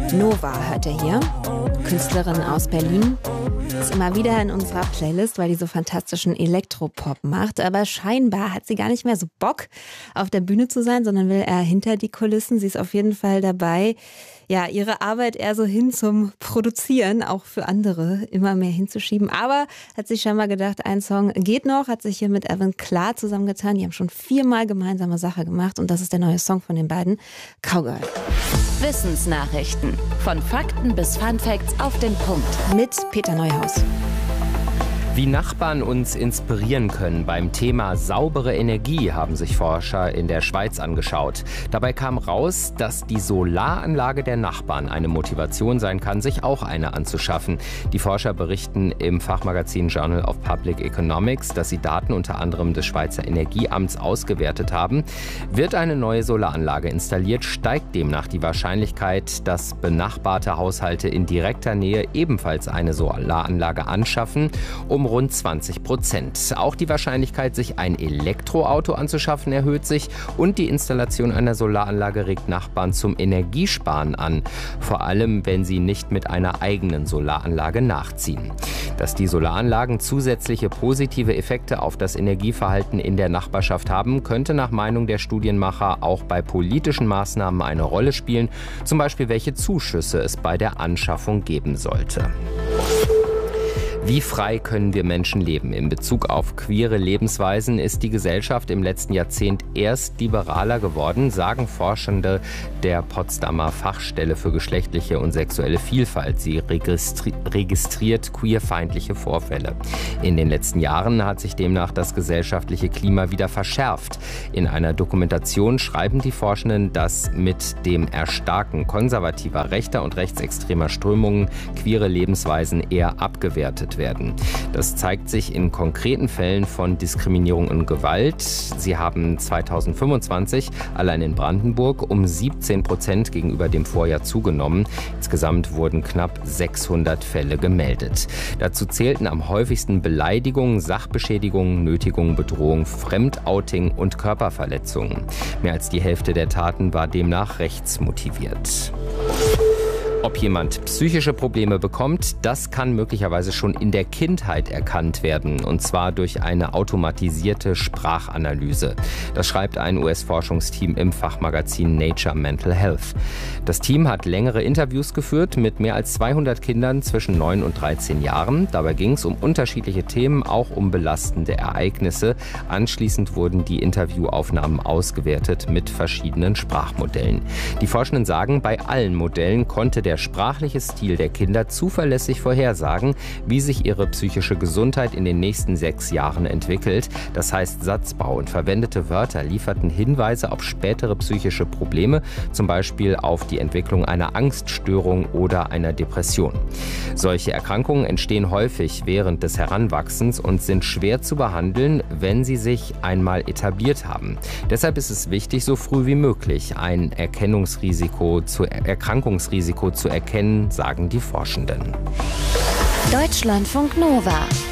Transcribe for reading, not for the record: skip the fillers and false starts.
Nova hört ihr hier, Künstlerin aus Berlin. Ist immer wieder in unserer Playlist, weil die so fantastischen Elektropop macht. Aber scheinbar hat sie gar nicht mehr so Bock, auf der Bühne zu sein, sondern will eher hinter die Kulissen. Sie ist auf jeden Fall dabei, ja, ihre Arbeit eher so hin zum Produzieren, auch für andere immer mehr hinzuschieben. Aber hat sich scheinbar gedacht, ein Song geht noch, hat sich hier mit Evan Klar zusammengetan. Die haben schon 4-mal gemeinsame Sache gemacht und das ist der neue Song von den beiden, Cowgirl. Wissensnachrichten. Von Fakten bis Funfacts auf den Punkt. Mit Peter Neuhaus. Wie Nachbarn uns inspirieren können beim Thema saubere Energie, haben sich Forscher in der Schweiz angeschaut. Dabei kam raus, dass die Solaranlage der Nachbarn eine Motivation sein kann, sich auch eine anzuschaffen. Die Forscher berichten im Fachmagazin Journal of Public Economics, dass sie Daten unter anderem des Schweizer Energieamts ausgewertet haben. Wird eine neue Solaranlage installiert, steigt demnach die Wahrscheinlichkeit, dass benachbarte Haushalte in direkter Nähe ebenfalls eine Solaranlage anschaffen, um rund 20%. Auch die Wahrscheinlichkeit, sich ein Elektroauto anzuschaffen, erhöht sich und die Installation einer Solaranlage regt Nachbarn zum Energiesparen an. Vor allem, wenn sie nicht mit einer eigenen Solaranlage nachziehen. Dass die Solaranlagen zusätzliche positive Effekte auf das Energieverhalten in der Nachbarschaft haben, könnte nach Meinung der Studienmacher auch bei politischen Maßnahmen eine Rolle spielen, zum Beispiel welche Zuschüsse es bei der Anschaffung geben sollte. Wie frei können wir Menschen leben? In Bezug auf queere Lebensweisen ist die Gesellschaft im letzten Jahrzehnt erst liberaler geworden, sagen Forschende der Potsdamer Fachstelle für geschlechtliche und sexuelle Vielfalt. Sie registriert queerfeindliche Vorfälle. In den letzten Jahren hat sich demnach das gesellschaftliche Klima wieder verschärft. In einer Dokumentation schreiben die Forschenden, dass mit dem Erstarken konservativer rechter und rechtsextremer Strömungen queere Lebensweisen eher abgewertet werden. Das zeigt sich in konkreten Fällen von Diskriminierung und Gewalt. Sie haben 2025 allein in Brandenburg um 17% gegenüber dem Vorjahr zugenommen. Insgesamt wurden knapp 600 Fälle gemeldet. Dazu zählten am häufigsten Beleidigungen, Sachbeschädigungen, Nötigungen, Bedrohung, Fremdouting und Körperverletzungen. Mehr als die Hälfte der Taten war demnach rechtsmotiviert. Ob jemand psychische Probleme bekommt, das kann möglicherweise schon in der Kindheit erkannt werden, und zwar durch eine automatisierte Sprachanalyse. Das schreibt ein US-Forschungsteam im Fachmagazin Nature Mental Health. Das Team hat längere Interviews geführt mit mehr als 200 Kindern zwischen 9 und 13 Jahren. Dabei ging es um unterschiedliche Themen, auch um belastende Ereignisse. Anschließend wurden die Interviewaufnahmen ausgewertet mit verschiedenen Sprachmodellen. Die Forschenden sagen, bei allen Modellen konnte der sprachliche Stil der Kinder zuverlässig vorhersagen, wie sich ihre psychische Gesundheit in den nächsten 6 Jahren entwickelt. Das heißt, Satzbau und verwendete Wörter lieferten Hinweise auf spätere psychische Probleme, zum Beispiel auf die Entwicklung einer Angststörung oder einer Depression. Solche Erkrankungen entstehen häufig während des Heranwachsens und sind schwer zu behandeln, wenn sie sich einmal etabliert haben. Deshalb ist es wichtig, so früh wie möglich ein Erkrankungsrisiko zu erkennen, sagen die Forschenden. Deutschlandfunk Nova.